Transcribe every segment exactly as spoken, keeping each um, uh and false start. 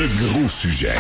Le gros sujet.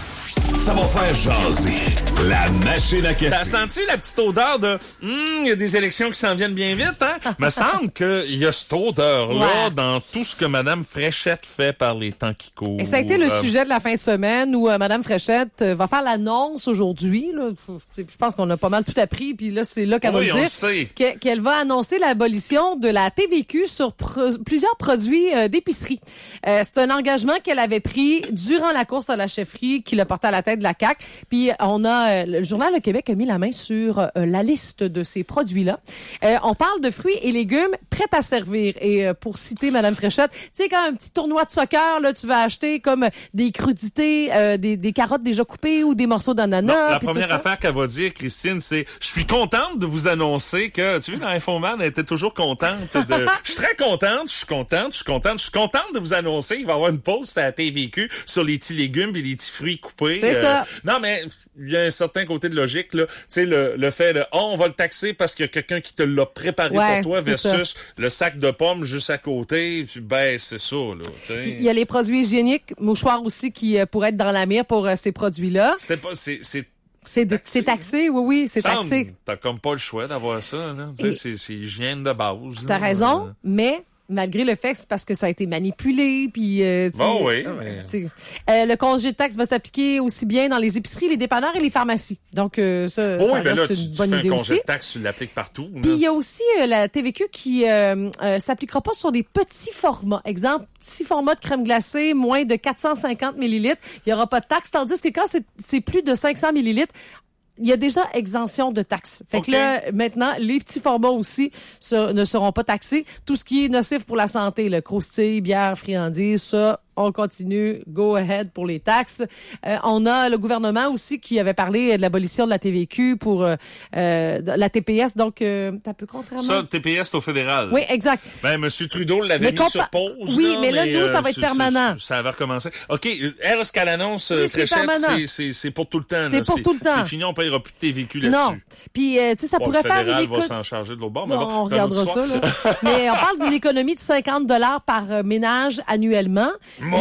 Ça va faire jaser. La machine à café. T'as senti la petite odeur de « Hum, il y a des élections qui s'en viennent bien vite, hein? » Me semble qu'il y a cette odeur-là Ouais. dans tout ce que Mme Fréchette fait par les temps qui courent. Et ça a été le Euh, sujet de la fin de semaine où euh, Mme Fréchette euh, va faire l'annonce aujourd'hui. Là. Je pense qu'on a pas mal tout appris, puis là, c'est là qu'elle Oui, va on le le dire. sait. que- qu'elle va annoncer l'abolition de la T V Q sur pro- plusieurs produits euh, d'épicerie. Euh, c'est un engagement qu'elle avait pris durant la course à la chefferie qui l'a porté à la tête de la C A Q. Puis on a euh, le Journal Le Québec a mis la main sur euh, la liste de ces produits-là. Euh, on parle de fruits et légumes prêts à servir. Et euh, pour citer Mme Fréchette, tu sais, quand un petit tournoi de soccer, là, tu vas acheter comme des crudités, euh, des, des carottes déjà coupées ou des morceaux d'ananas. Non, la puis tout première ça. affaire qu'elle va dire, Christine, c'est « Je suis contente de vous annoncer que... » Tu vois, dans Infoman, elle était toujours contente de... Je suis très contente, je suis contente, je suis contente, je suis contente de vous annoncer qu'il va y avoir une pause à la T V Q sur les petits légumes et les petits fruits coupés. C'est ça. Non, mais il y a un certain côté de logique, là. Tu sais, le, le fait de « Oh, on va le taxer parce qu'il y a quelqu'un qui te l'a préparé Ouais, pour toi c'est versus le sac de pommes juste à côté. » Puis, ben, c'est ça, là. Tu sais. Puis il y a les produits hygiéniques, mouchoirs aussi, qui euh, pourraient être dans la mire pour euh, ces produits-là. C'était pas... C'est... c'est C'est de- c'est taxé, oui, oui, c'est semble, taxé. T'as comme pas le choix d'avoir ça, là. Tu sais, Et- c'est, c'est hygiène de base. T'as là. raison, Euh, mais malgré le fait que c'est parce que ça a été manipulé, puis euh, tu sais, Bon, oui, euh, mais- tu sais. Euh, le congé de taxe va s'appliquer aussi bien dans les épiceries, les dépanneurs et les pharmacies. Donc euh, ça, Oh ça oui, ben là, reste tu, une tu bonne fais un idée congé aussi. de taxe, tu l'appliques partout. là. Puis il y a aussi euh, la T V Q qui euh, euh, s'appliquera pas sur des petits formats. Exemple, petit format de crème glacée, moins de quatre cent cinquante millilitres, il y aura pas de taxe. Tandis que quand c'est, c'est plus de cinq cents millilitres, il y a déjà exemption de taxes. Fait OK. que là, maintenant, les petits formats aussi se- ne seront pas taxés. Tout ce qui est nocif pour la santé, le croustille, bière, friandises, ça, on continue. Go ahead pour les taxes. Euh, on a le gouvernement aussi qui avait parlé de l'abolition de la T V Q pour euh, euh, la T P S. Donc, euh, t'as peu contrairement. Ça, T P S, c'est au fédéral. Oui, exact. Ben, M. Trudeau l'avait Mais mis compa- sur pause. Oui, mais là, nous, ça va être c'est- permanent. c'est- Ça va recommencer. OK, elle, ce qu'elle annonce, Oui, euh, c'est Fréchette, permanent. c'est, c'est, c'est pour tout le temps. C'est là. pour tout le temps. C'est fini, on paiera plus de T V Q là-dessus. Non. Puis, euh, tu sais, ça Bon, pourrait le faire fédéral une va écoute. s'en charger de l'autre bord. Mais Bon, bon, on c'est une autre regardera ça, histoire. là. Mais on parle d'une économie de cinquante dollars par euh, ménage annuellement.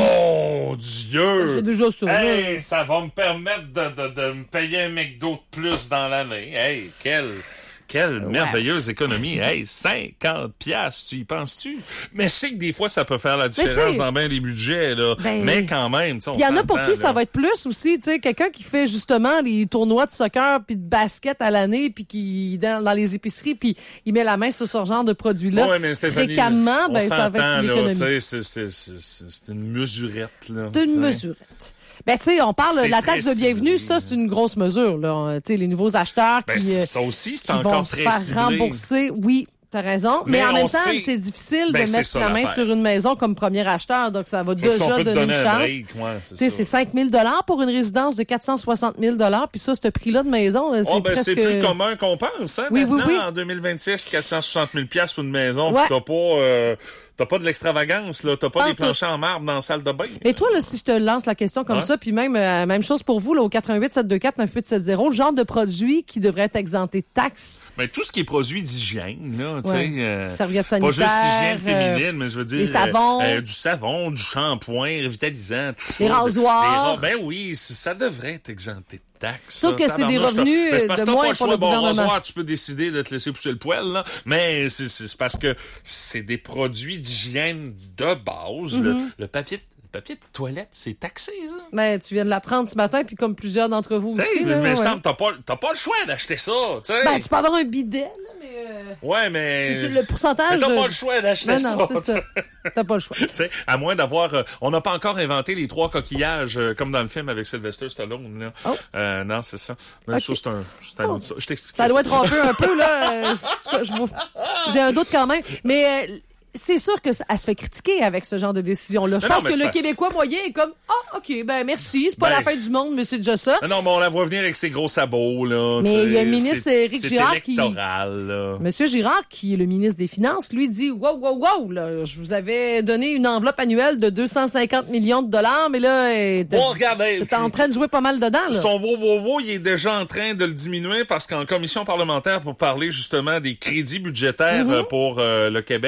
Mon C'est Dieu! déjà ça. là. Hey, ça va me permettre de, de, de me payer un McDo de plus dans l'année. Hey, quelle, quelle merveilleuse économie. Hey, cinquante piastres, tu y penses-tu? Mais je sais que des fois, ça peut faire la tu différence sais, dans bien les budgets, là. ben, mais quand même, tu sais, on Puis il y en a pour s'entend, qui ça là. va être plus aussi, tu sais, quelqu'un qui fait justement les tournois de soccer puis de basket à l'année puis qui dans, dans les épiceries puis il met la main sur ce genre de produits-là Ouais, mais Stéphanie, fréquemment, on ben ça va s'entend, être là, tu l'économie. sais, c'est, c'est, c'est, c'est, c'est une mesurette, là. C'est tu sais. une mesurette. Ben, tu sais, on parle C'est de la taxe très de bienvenue, ciblé. ça, c'est une grosse mesure, là. Tu sais, les nouveaux acheteurs Ben, qui, euh, ça aussi, c'est qui encore vont se très faire ciblé. rembourser. Oui, t'as raison. Mais, Mais en on même temps, sait- c'est difficile Ben, de c'est mettre ça, la main l'affaire. sur une maison comme premier acheteur, donc ça va Fait que si on déjà peut te donner une donner un chance. break, ouais, c'est Tu sais, ça. c'est cinq mille dollars pour une résidence de quatre cent soixante mille dollars, puis ça, ce prix-là de maison, c'est Oh, ben, presque... c'est plus commun qu'on pense, hein, Oui, oui, maintenant, oui. en deux mille vingt-six, quatre cent soixante mille piastres pour une maison, Ouais. pis t'as pas, euh, t'as pas de l'extravagance, là, t'as pas Pas des en tout. planchers en marbre dans la salle de bain. Et toi, là, si je te lance la question comme Ouais. ça, puis même euh, même chose pour vous, là, au quatre un huit sept deux quatre neuf huit sept zéro, le genre de produit qui devrait être exempté de taxes. Mais tout ce qui est produit d'hygiène, là, tu Ouais. sais, euh, Serviettes pas juste sanitaires, hygiène féminine, mais je veux dire, les savons. euh, euh, du savon, du shampoing revitalisant, tout Les ça. rasoirs. Les ra- Ben oui, c- ça devrait être exempté de taxes. Sauf ça. que c'est des Tabarnouche, t'as- revenus, ben, c'est parce de que t'as moins pas le pour choix. le Bon, gouvernement. rasoir, tu peux décider de te laisser pousser le poil, là, mais c'est, c'est c'est parce que c'est des produits d'hygiène de base. Mm-hmm. le, le papier le papier de toilette, c'est taxé, ça. Ben, tu viens de l'apprendre ce matin, puis comme plusieurs d'entre vous Tu sais, aussi. mais là, il me ouais. semble, t'as pas, t'as pas le choix d'acheter ça, tu sais. Ben, tu peux avoir un bidet, là, mais... euh, Ouais, mais... c'est sur le pourcentage... Mais t'as de- pas le choix d'acheter Non, ça. non, c'est ça. T'as pas le choix. Tu sais, à moins d'avoir... euh, on n'a pas encore inventé les trois coquillages, euh, comme dans le film avec Sylvester Stallone, là. Oh. Euh, non, c'est ça. Mais Ok. ça, c'est un... C'est un Oh. autre ça. Je t'explique. Ça doit être trompé un peu, là. Euh, je- je vous- J'ai un doute quand même. Mais... euh, c'est sûr que ça elle se fait critiquer avec ce genre de décision-là. Je Non, pense non, mais que c'est le pas- Québécois moyen est comme « Ah, OK, ben merci, c'est pas Ben, la fin du monde, mais c'est déjà ça. Non, non, mais on la voit venir avec ses gros sabots, là. Mais tu sais, il y a le ministre c'est- Éric c'est Girard qui- électoral, là. » Monsieur Girard, qui est le ministre des Finances, lui dit « Wow, wow, wow, là, je vous avais donné une enveloppe annuelle de deux cent cinquante millions de dollars, mais là, euh, t'es Bon, regardez. t'es en train de jouer pas mal dedans, là. » Son beau beau beau, il est déjà en train de le diminuer parce qu'en commission parlementaire pour parler justement des crédits budgétaires Mm-hmm. euh, pour euh, le Québec, euh,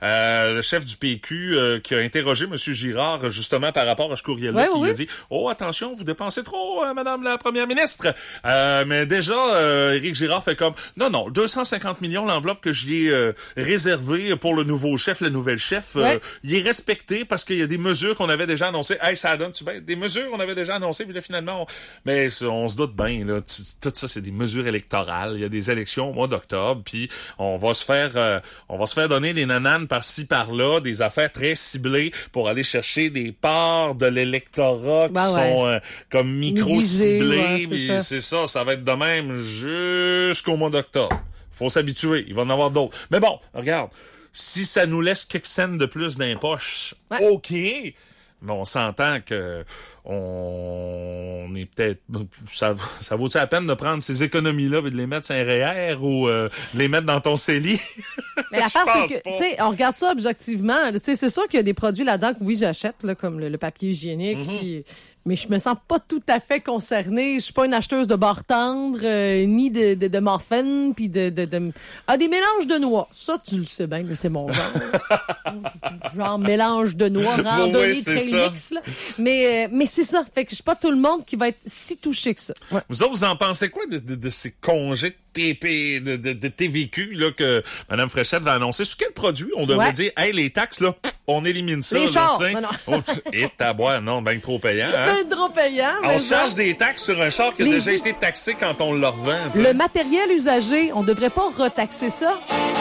Euh, le chef du P Q euh, qui a interrogé M. Girard justement par rapport à ce courriel-là, ouais, qui oui. lui a dit « Oh, attention, vous dépensez trop, euh, Madame la Première ministre. Euh, » Mais déjà, euh, Éric Girard fait comme « Non, non, deux cent cinquante millions, l'enveloppe que j'y ai euh, réservée pour le nouveau chef, le nouvel chef, euh, ouais. il est respecté parce qu'il y a des mesures qu'on avait déjà annoncées. Hey, ça donne, tu sais, des mesures qu'on avait déjà annoncées, puis là, finalement, on... mais on se doute bien, là, tout ça, c'est des mesures électorales. Il y a des élections au mois d'octobre, puis on va se faire euh, on va se faire donner des nananes par-ci, par-là, des affaires très ciblées pour aller chercher des parts de l'électorat qui ben sont ouais. euh, comme micro-ciblées. Ouais, c'est puis ça. c'est ça, ça va être de même jusqu'au mois d'octobre. Faut s'habituer, il va en avoir d'autres. Mais bon, regarde, si ça nous laisse quelques cents de plus dans les poches, ouais. OK. Mais on s'entend que on est peut-être... Ça, ça vaut-tu la peine de prendre ces économies-là et de les mettre sur un R E R ou euh, de les mettre dans ton C E L I? Mais l'affaire, c'est que, tu sais, on regarde ça objectivement. Tu sais, c'est sûr qu'il y a des produits là-dedans que oui, j'achète, là, comme le, le papier hygiénique. Mm-hmm. Puis, mais je me sens pas tout à fait concernée. Je suis pas une acheteuse de barre tendre, euh, ni de, de, de morphine, puis de, de, de... Ah, des mélanges de noix. Ça, tu le sais bien, c'est mon genre. Genre mélange de noix, randonnée oui, de trail mix, là. Mais, euh, mais c'est ça. Fait que je suis pas tout le monde qui va être si touché que ça. Ouais. Vous autres, vous en pensez quoi de, de, de ces congés de T P, de, de, de T V Q, là, que Mme Fréchette va annoncer? Sur quel produit on devrait ouais. dire, hey, les taxes, là, on élimine ça, les là, chars, tiens. Oh, et ta boire, non, ben trop payant, hein? Ben trop payant, on mais charge genre... des taxes sur un char qui a les déjà us... été taxé quand on le revend, t'sais. Le matériel usagé, on devrait pas retaxer ça?